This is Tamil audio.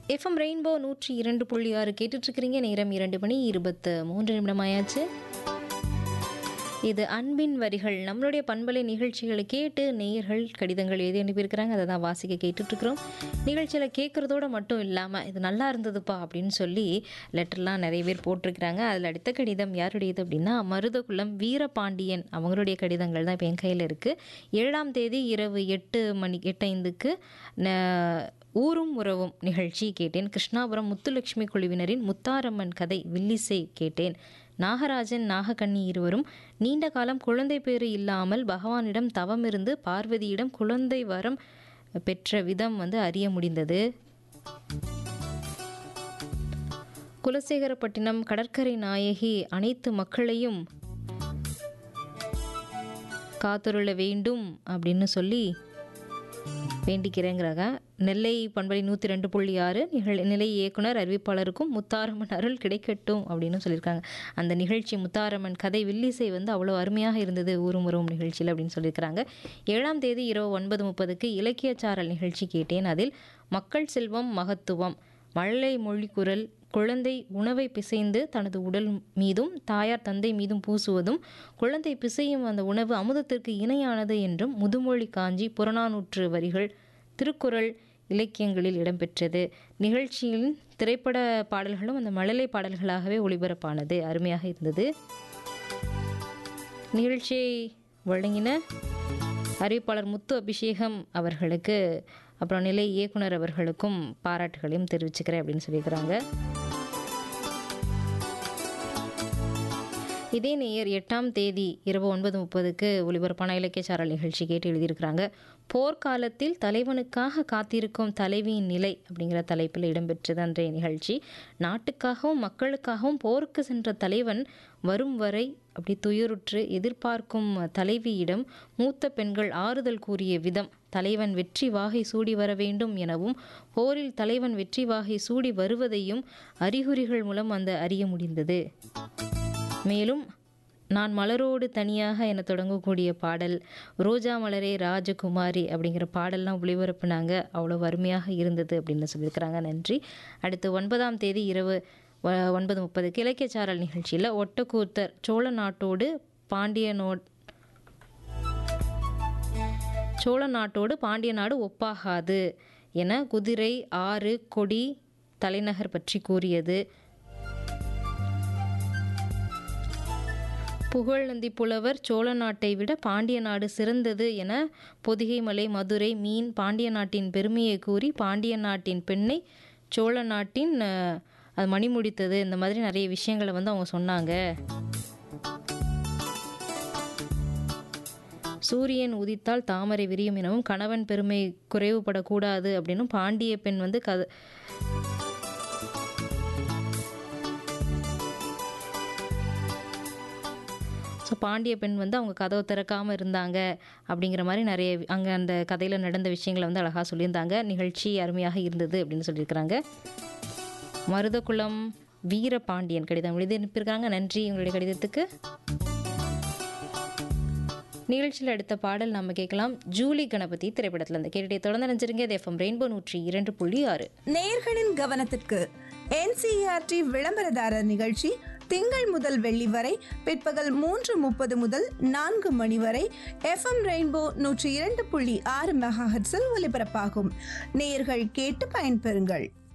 FM rainbow 102.6 கேட்டுட்ருக்கிறீங்க. நேரம் 2:23 ஆயாச்சு. இது அன்பின் வரிகள். நம்மளுடைய பண்பலை நிகழ்ச்சிகளை கேட்டு நேயர்கள் கடிதங்கள் எழுதி அனுப்பியிருக்கிறாங்க. அதை தான் வாசிக்க கேட்டுட்ருக்குறோம். நிகழ்ச்சியில் கேட்குறதோடு மட்டும் இல்லாமல் இது நல்லா இருந்ததுப்பா அப்படின்னு சொல்லி லெட்டர்லாம் நிறைய பேர் போட்டிருக்கிறாங்க. அதில் அடுத்த கடிதம் யாருடையது அப்படின்னா மருதகுளம் வீரபாண்டியன் அவங்களுடைய கடிதங்கள் தான் இப்போ என் கையில் இருக்குது. 7ஆம் தேதி இரவு 8:05க்கு ஊரும் உறவும் நிகழ்ச்சி கேட்டேன். கிருஷ்ணாபுரம் முத்துலட்சுமி குழுவினரின் முத்தாரம்மன் கதை வில்லிசை கேட்டேன். நாகராஜன் நாகக்கண்ணி இருவரும் நீண்ட காலம் குழந்தை பேறு இல்லாமல் பகவானிடம் தவம் இருந்து பார்வதியிடம் குழந்தை வரம் பெற்ற விதம் அறிய முடிந்தது. குலசேகரப்பட்டினம் கடற்கரை நாயகி அனைத்து மக்களையும் காத்துருள வேண்டும் அப்படின்னு சொல்லி வேண்டிக்கிறேங்கிறாங்க. நெல்லை பண்பலை 102.6 நிலை இயக்குனர் அறிவிப்பாளருக்கும் முத்தாரம்மன் அருள் கிடைக்கட்டும் அப்படின்னு சொல்லியிருக்காங்க. அந்த நிகழ்ச்சி முத்தாரம்மன் கதை வில்லிசை அவ்வளோ அருமையாக இருந்தது ஊரும் உறவும் நிகழ்ச்சியில் அப்படின்னு சொல்லியிருக்கிறாங்க. 7ஆம் தேதி இரவு 9:30க்கு இலக்கியச்சாரல் நிகழ்ச்சி கேட்டேன். அதில் மக்கள் செல்வம் மகத்துவம் மழலை மொழி குரல் குழந்தை உணவை பிசைந்து தனது உடல் மீதும் தாயார் தந்தை மீதும் பூசுவதும் குழந்தை பிசையும் அந்த உணவு அமுதத்திற்கு இணையானது என்றும் முதுமொழி காஞ்சி புறநானூற்று வரிகள் திருக்குறள் இலக்கியங்களில் இடம்பெற்றது. நிகழ்ச்சியில் திரைப்பட பாடல்களும் அந்த மழலை பாடல்களாகவே ஒளிபரப்பானது. அருமையாக இருந்தது. நிகழ்ச்சியை வழங்கின அறிவிப்பாளர் முத்து அபிஷேகம் அவர்களுக்கு அப்புறம் நிலை இயக்குனர் அவர்களுக்கும் பாராட்டுகளையும் தெரிவிச்சுக்கிறேன் அப்படின்னு சொல்லியிருக்கிறாங்க. இதே நேயர் 8ஆம் தேதி இரவு 9:30க்கு ஒளிபரப்பான இலக்கியச்சாரல் நிகழ்ச்சி கேட்டு எழுதியிருக்கிறாங்க. போர்க்காலத்தில் தலைவனுக்காக காத்திருக்கும் தலைவியின் நிலை அப்படிங்கிற தலைப்பில் இடம்பெற்றது அன்றைய நிகழ்ச்சி. நாட்டுக்காகவும் மக்களுக்காகவும் போருக்கு சென்ற தலைவன் வரும் வரை அப்படி துயருற்று எதிர்பார்க்கும் தலைவியிடம் மூத்த பெண்கள் ஆறுதல் கூறிய விதம், தலைவன் வெற்றி வாகை சூடி வர வேண்டும் எனவும் போரில் தலைவன் வெற்றி வாகை சூடி வருவதையும் அறிகுறிகள் மூலம் அறிய முடிந்தது. மேலும் நான் மலரோடு தனியாக என தொடங்கக்கூடிய பாடல் ரோஜா மலரே ராஜகுமாரி அப்படிங்கிற பாடல்லாம் ஒளிபரப்புனாங்க. அவ்வளோ அருமையாக இருந்தது அப்படின்னு சொல்லியிருக்கிறாங்க. நன்றி. அடுத்து 9ஆம் தேதி இரவு 9:30க்கு இலக்கியச்சாரல் நிகழ்ச்சியில் ஒட்டக்கூத்தர் சோழ நாட்டோடு பாண்டிய நாடு ஒப்பாகாது என குதிரை ஆறு கொடி தலைநகர் பற்றி கூறியது. புகழ்நந்தி புலவர் சோழ நாட்டை விட பாண்டிய நாடு சிறந்தது என பொதிகை மலை மதுரை மீன் பாண்டிய நாட்டின் பெருமையை கூறி பாண்டிய நாட்டின் பெண்ணை சோழ நாட்டின் அது மணிமுடித்தது. இந்த மாதிரி நிறைய விஷயங்களை அவங்க சொன்னாங்க. சூரியன் உதித்தால் தாமரை விரியும் எனவும் கணவன் பெருமை குறைவுபடக்கூடாது அப்படின்னும் பாண்டிய பெண் பாண்டிய பெண் அவங்க கதவை திறக்காமல் இருந்தாங்க அப்படிங்கிற மாதிரி நிறைய அங்கே அந்த கதையில் நடந்த விஷயங்களை அழகாக சொல்லியிருந்தாங்க. நிகழ்ச்சி அருமையாக இருந்தது அப்படின்னு சொல்லியிருக்கிறாங்க. மருதகுளம் வீரபாண்டியன் கடிதம் எழுதி அனுப்பியிருக்காங்க. நன்றி உங்களுடைய கடிதத்துக்கு. நிகழ்ச்சியில் அடுத்த பாடல் நம்ம கேட்கலாம். ஜூலி கணபதி திரைப்படத்தில் அந்த கேட்டுட்டே தொடர்ந்து நினைச்சிருங்க. எஃப்எம் ரெயின்போ 102.6 நேயர்களின் கவனத்திற்கு NCERT விளம்பரதாரர் நிகழ்ச்சி திங்கள் முதல் வெள்ளி வரை பிற்பகல் 3:30 முதல் 4 மணி வரை எஃப்எம் ரெயின்போ 102.6 மெகாஹெர்ட்ஸில் ஒலிபரப்பாகும். நேயர்கள் கேட்டு பயன்பெறுங்கள்.